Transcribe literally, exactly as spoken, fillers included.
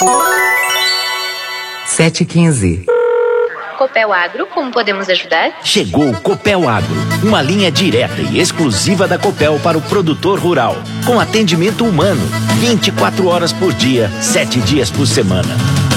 sete e quinze. Copel Agro, como podemos ajudar? Chegou o Copel Agro, uma linha direta e exclusiva da Copel para o produtor rural, com atendimento humano, vinte e quatro horas por dia, sete dias por semana.